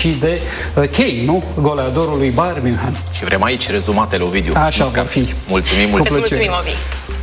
și de Kane, nu? Goleadorului Bayern München. Și vrem aici rezumatele, Ovidiu. Așa vor fi. Mulțumim, mulțumim, Ovi.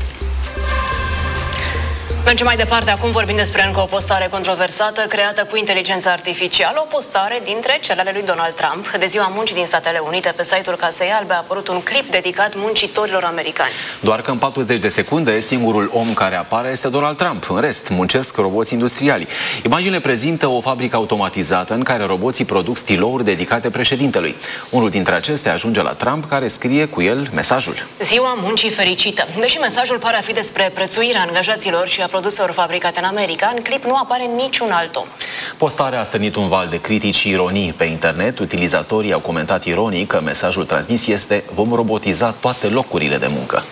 Mergem mai departe, acum vorbim despre încă o postare controversată creată cu inteligența artificială, o postare dintre cele ale lui Donald Trump. De Ziua Muncii din Statele Unite, pe site-ul Casei Albe a apărut un clip dedicat muncitorilor americani. Doar că în 40 de secunde, singurul om care apare este Donald Trump. În rest, muncesc roboți industriali. Imaginile prezintă o fabrică automatizată în care roboții produc stilouri dedicate președintelui. Unul dintre acestea ajunge la Trump, care scrie cu el mesajul: Ziua Muncii fericită. Deși mesajul pare a fi despre prețuirea angajaților și a produselor fabricate în America, în clip nu apare niciun alt om. Postarea a stârnit un val de critici și ironii pe internet. Utilizatorii au comentat ironic că mesajul transmis este: vom robotiza toate locurile de muncă.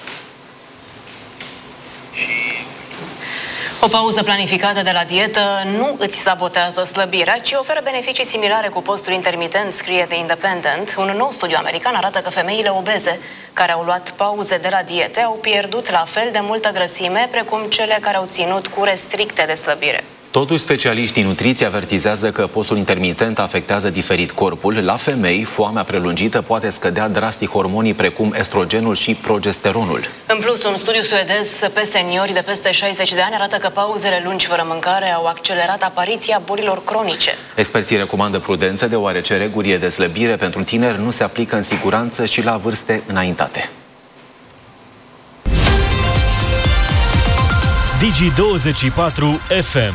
O pauză planificată de la dietă nu îți sabotează slăbirea, ci oferă beneficii similare cu postul intermitent, scrie The Independent. Un nou studiu american arată că femeile obeze care au luat pauze de la diete au pierdut la fel de multă grăsime precum cele care au ținut cure stricte de slăbire. Totuși, specialiștii nutriție avertizează că postul intermitent afectează diferit corpul. La femei, foamea prelungită poate scădea drastic hormonii precum estrogenul și progesteronul. În plus, un studiu suedez pe seniori de peste 60 de ani arată că pauzele lungi fără mâncare au accelerat apariția bolilor cronice. Experții recomandă prudență, deoarece regulile de slăbire pentru tineri nu se aplică în siguranță și la vârste înaintate. Digi24 FM.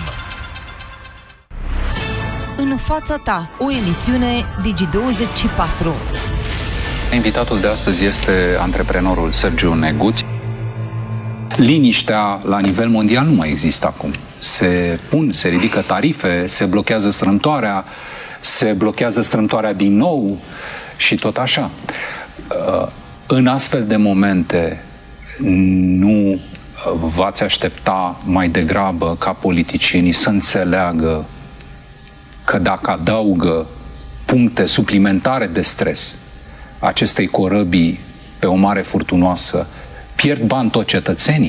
În fața ta, o emisiune Digi24. Invitatul de astăzi este antreprenorul Sergiu Neguț. Liniștea la nivel mondial nu mai există acum. Se ridică tarife, se blochează strâmtoarea din nou și tot așa. În astfel de momente nu v-ați aștepta mai degrabă ca politicienii să înțeleagă că dacă adaugă puncte suplimentare de stres acestei corăbii pe o mare furtunoasă, pierd bani tot cetățenii?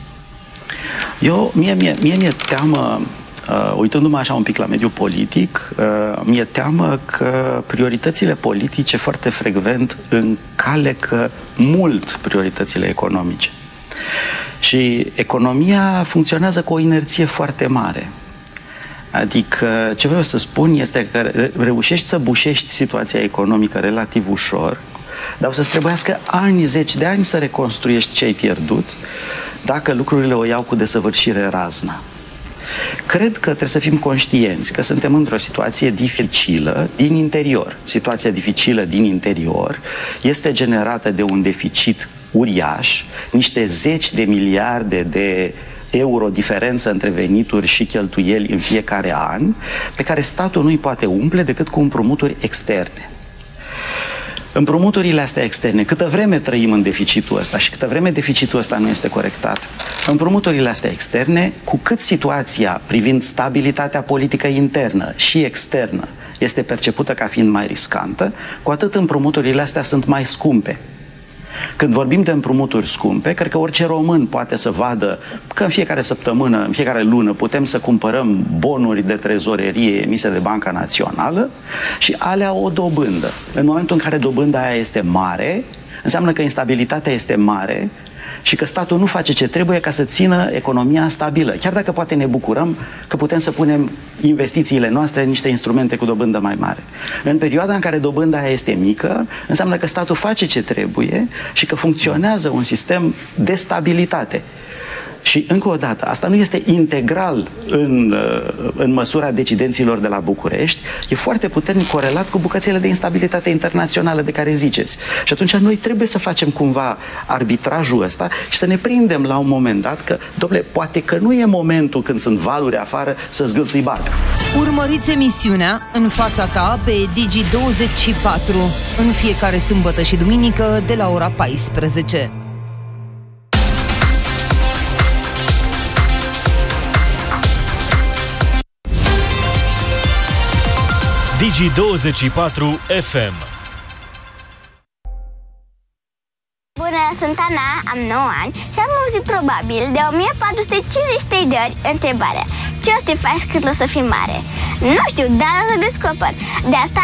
Mie mi-e teamă, uitându-mă așa un pic la mediul politic, mi-e teamă că prioritățile politice foarte frecvent încalecă mult prioritățile economice. Și economia funcționează cu o inerție foarte mare. Adică, ce vreau să spun este că reușești să bușești situația economică relativ ușor, dar o să-ți trebuiască ani, zeci de ani să reconstruiești ce ai pierdut, dacă lucrurile o iau cu desăvârșire raznă. Cred că trebuie să fim conștienți că suntem într-o situație dificilă din interior. Situația dificilă din interior este generată de un deficit uriaș, niște zeci de miliarde de euro diferență între venituri și cheltuieli în fiecare an, pe care statul nu îi poate umple decât cu împrumuturi externe. Împrumuturile astea externe, câtă vreme trăim în deficitul ăsta și câtă vreme deficitul ăsta nu este corectat, împrumuturile astea externe, cu cât situația privind stabilitatea politică internă și externă este percepută ca fiind mai riscantă, cu atât împrumuturile astea sunt mai scumpe. Când vorbim de împrumuturi scumpe, cred că orice român poate să vadă că în fiecare săptămână, în fiecare lună putem să cumpărăm bonuri de trezorerie emise de Banca Națională și alea o dobândă. În momentul în care dobânda aia este mare, înseamnă că instabilitatea este mare și că statul nu face ce trebuie ca să țină economia stabilă. Chiar dacă poate ne bucurăm că putem să punem investițiile noastre în niște instrumente cu dobândă mai mare. În perioada în care dobânda aia este mică, înseamnă că statul face ce trebuie și că funcționează un sistem de stabilitate. Și, încă o dată, asta nu este integral în măsura decidenților de la București, e foarte puternic corelat cu bucățele de instabilitate internațională de care ziceți. Și atunci noi trebuie să facem cumva arbitrajul ăsta și să ne prindem la un moment dat că, dom'le, poate că nu e momentul când sunt valuri afară să zgâlți barca. Urmăriți emisiunea În fața ta pe Digi24 în fiecare sâmbătă și duminică de la ora 14. Digi24 FM. Bună, sunt Ana, am 9 ani și am auzit probabil de 1453 de ori întrebarea: ce o să te faci când o să fii mare? Nu știu, dar o să descoper. De asta